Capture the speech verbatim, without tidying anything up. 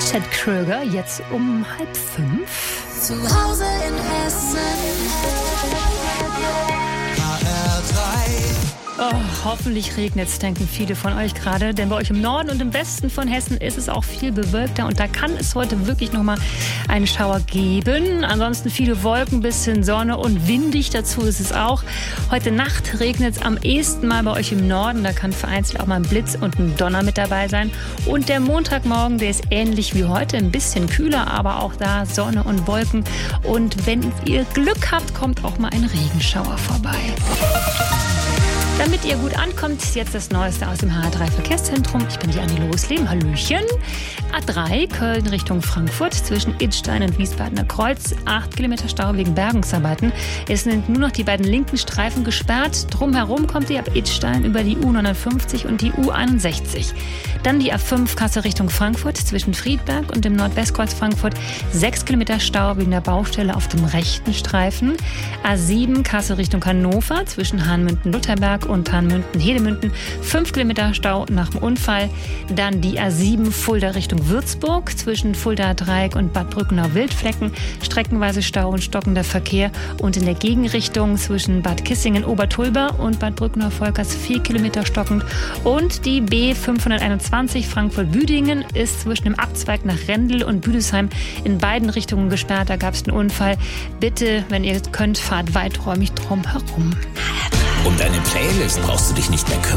Ted Kröger, jetzt um halb fünf. Zu Hause in Hessen. H R drei. Oh, hoffentlich regnet es, denken viele von euch gerade, denn bei euch im Norden und im Westen von Hessen ist es auch viel bewölkter und da kann es heute wirklich nochmal einen Schauer geben. Ansonsten viele Wolken, bisschen Sonne und windig dazu ist es auch. Heute Nacht regnet es am ehesten mal bei euch im Norden, da kann vereinzelt auch mal ein Blitz und ein Donner mit dabei sein. Und der Montagmorgen, der ist ähnlich wie heute, ein bisschen kühler, aber auch da Sonne und Wolken. Und wenn ihr Glück habt, kommt auch mal ein Regenschauer vorbei. Damit ihr gut ankommt, jetzt das Neueste aus dem H R drei Verkehrszentrum. Ich bin die Anni Losleben. Hallöchen. A drei, Köln Richtung Frankfurt, zwischen Idstein und Wiesbadener Kreuz. acht Kilometer Stau wegen Bergungsarbeiten. Es sind nur noch die beiden linken Streifen gesperrt. Drumherum kommt ihr ab Idstein über die U neunundfünfzig und die U einundsechzig. Dann die A fünf, Kassel Richtung Frankfurt, zwischen Friedberg und dem Nordwestkreuz Frankfurt. sechs Kilometer Stau wegen der Baustelle auf dem rechten Streifen. A sieben, Kassel Richtung Hannover, zwischen Hahnemünden-Lutherberg und Hahnemünden-Hedemünden. fünf Kilometer Stau nach dem Unfall. Dann die A sieben, Fulda Richtung Würzburg, zwischen Fulda Dreieck und Bad Brückenau-Wildflecken. Streckenweise Stau und stockender Verkehr. Und in der Gegenrichtung zwischen Bad Kissingen-Obertulber und Bad Brückenau-Volkers vier Kilometer stockend. Und die B fünfhunderteinundzwanzig Frankfurt-Büdingen ist zwischen dem Abzweig nach Rendel und Büdesheim in beiden Richtungen gesperrt. Da gab es einen Unfall. Bitte, wenn ihr könnt, fahrt weiträumig drum herum. Um deine Playlist brauchst du dich nicht mehr kümmern.